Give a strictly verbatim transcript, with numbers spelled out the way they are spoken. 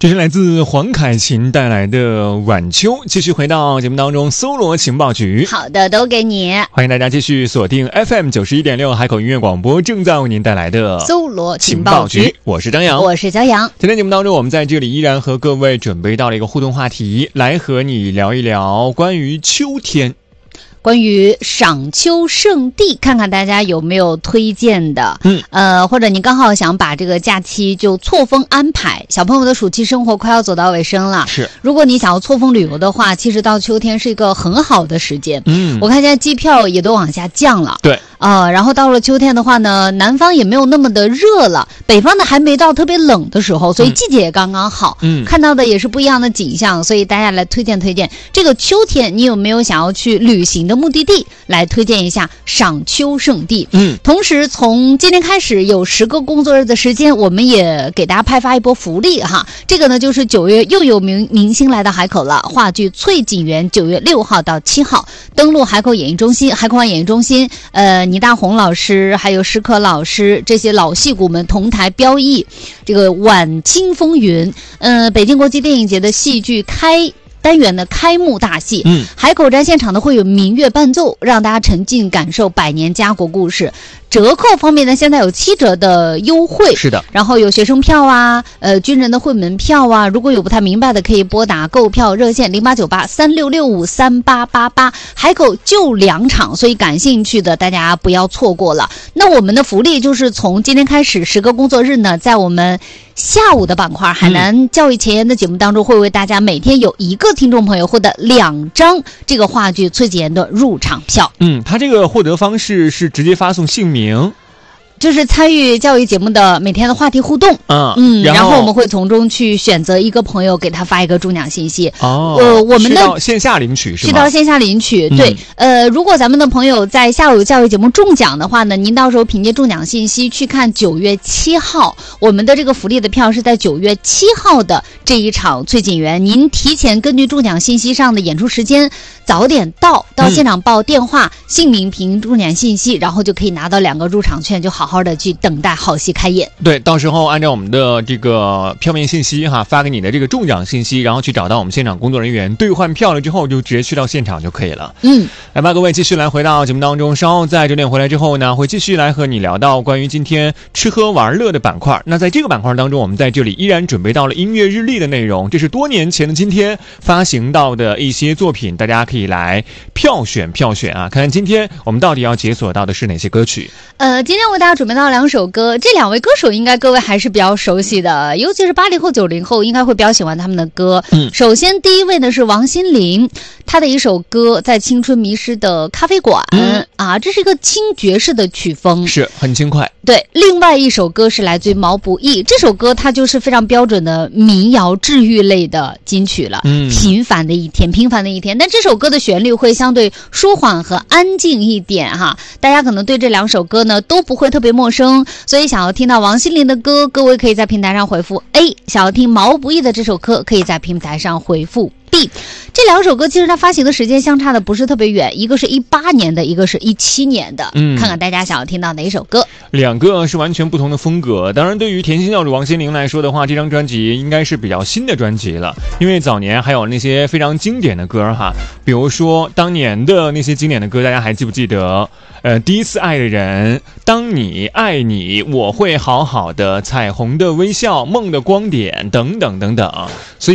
这是来自黄凯芹带来的晚秋。继续回到节目当中，搜罗情报局。 好的，都给你。 欢迎大家继续锁定 F M 九十一点六海口音乐广播，正在为您带来的搜罗情报局。 我是张扬， 我是骄阳。 今天节目当中，我们在这里依然和各位准备到了一个互动话题，来和你聊一聊关于秋天。 关于赏秋圣地，看看大家有没有推荐的， 嗯， 呃，或者你刚好想把这个假期就错峰安排，小朋友的暑期生活快要走到尾声了， 是， 如果你想要错峰旅游的话，其实到秋天是一个很好的时间， 嗯， 我看现在机票也都往下降了， 对， 呃，然后到了秋天的话呢，南方也没有那么的热了，北方呢还没到特别冷的时候，所以季节也刚刚好， 嗯， 看到的也是不一样的景象，所以大家来推荐推荐这个秋天，你有没有想要去旅行的目的地？来推荐一下赏秋圣地。 嗯， 同时从今天开始有十个工作日的时间，我们也给大家派发一波福利哈。这个呢就是九月又有明明星来到海口了，话剧《翠景园》九月六号到七号登陆海口演艺中心，海口湾演艺中心，呃，倪大红老师还有施可老师这些老戏骨们同台飙艺，这个晚清风云，呃，北京国际电影节的戏剧开。单元的开幕大戏， 嗯， 海口站现场呢会有民乐伴奏，让大家沉浸感受百年家国故事。折扣方面呢，现在有七折的优惠， 是的， 然后有学生票啊，呃，军人的会门票啊，如果有不太明白的，可以拨打购票热线零八九八三六六五三八八八。海口就两场，所以感兴趣的大家不要错过了。那我们的福利就是从今天开始十个工作日呢，在我们下午的板块海南教育前沿的节目当中，会为大家每天有一个听众朋友获得两张这个话剧《翠景园》的入场票。 嗯，他这个获得方式是直接发送姓名， 就是参与教育节目的每天的话题互动， 嗯嗯，然然后后我们会从中去选择一个朋友，给他发一个中奖信息。 哦， 呃，我们的是到线下领取是吗？ 是到线下领取，对， 嗯、 呃，如果咱们的朋友在下午教育节目中奖的话呢，您到时候凭借中奖信息去看九月七号，我们的这个福利的票是在九月七号的这一场翠景园，您提前根据中奖信息上的演出时间早点到，到现场报电话、嗯、姓名凭中奖信息，然后就可以拿到两个入场券，就好好的去等待好戏开演。 对，到时候按照我们的这个票面信息哈，发给你的这个中奖信息，然后去找到我们现场工作人员兑换票了之后，就直接去到现场就可以了。 嗯， 来吧，各位继续来回到节目当中，稍后在九点回来之后呢，会继续来和你聊到关于今天吃喝玩乐的板块。那在这个板块当中，我们在这里依然准备到了音乐日历的内容，这是多年前的今天发行到的一些作品，大家可以来票选票选啊，看看今天我们到底要解锁到的是哪些歌曲。 呃，今天为大家准备到两首歌，这两位歌手应该各位还是比较熟悉的，尤其是八零后九零后应该会比较喜欢他们的歌。 嗯， 首先第一位呢是王心凌，她的一首歌在青春迷失的咖啡馆、嗯、啊，这是一个轻爵士的曲风， 是很轻快。 对，另外一首歌是来自于毛不易，这首歌它就是非常标准的民谣治愈类的金曲了。 嗯， 平凡的一天，平凡的一天，但这首歌的旋律会相对舒缓和安静一点哈，大家可能对这两首歌呢都不会特别陌生，所以想要听到王心凌的歌，各位可以在平台上回复 A， 想要听毛不易的这首歌，可以在平台上回复B。这两首歌其实它发行的时间相差的不是特别远，一个是一八年的，一个是一七年的。嗯，看看大家想要听到哪一首歌。 两个是完全不同的风格。当然，对于甜心教主王心凌来说的话，这张专辑应该是比较新的专辑了，因为早年还有那些非常经典的歌哈，比如说当年的那些经典的歌，大家还记不记得？呃，第一次爱的人，当你爱你，我会好好的，彩虹的微笑，梦的光点，等等等等。所以